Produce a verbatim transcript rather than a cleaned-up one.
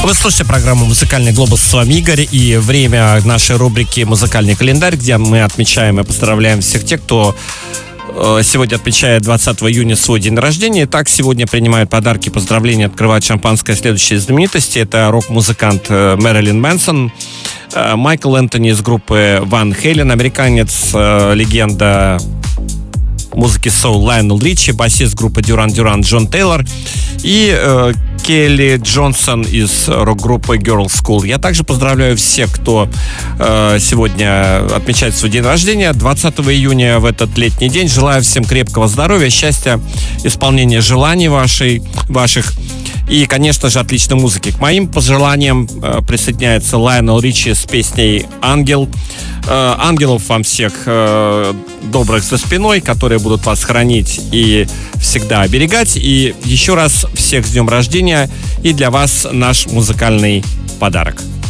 Вы слушаете программу «Музыкальный глобус». С вами Игорь. И время нашей рубрики «Музыкальный календарь», где мы отмечаем и поздравляем всех тех, кто сегодня отмечает двадцатого июня свой день рождения. Итак, сегодня принимают подарки, поздравления, открывают шампанское следующие знаменитости. Это рок-музыкант Мэрилин Мэнсон, Майкл Энтони из группы Ван Хейлен, американец, легенда музыки соул Лайонел Ричи, басист группы Дюран Дюран Джон Тейлор и э, Келли Джонсон из рок-группы Girls School. Я также поздравляю всех, кто э, сегодня отмечает свой день рождения, двадцатого июня, в этот летний день. Желаю всем крепкого здоровья, счастья, исполнения желаний вашей, ваших и, конечно же, отличной музыки. К моим пожеланиям э, присоединяется Лайонел Ричи с песней «Ангел». Э, ангелов вам всех э, добрых за спиной, которые будут вас хранить и всегда оберегать. И еще раз всех с днем рождения. И для вас наш музыкальный подарок.